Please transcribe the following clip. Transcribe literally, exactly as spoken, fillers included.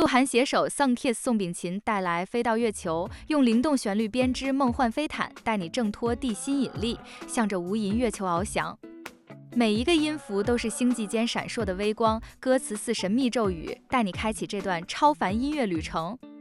鹿晗携手 Sunkiss 宋秉勤带来《飞到月球》，用灵动旋律编织梦幻飞毯，带你挣脱地心引力，向着无垠月球翱翔。每一个音符都是星际间闪烁的微光，歌词似神秘咒语，带你开启这段超凡音乐旅程。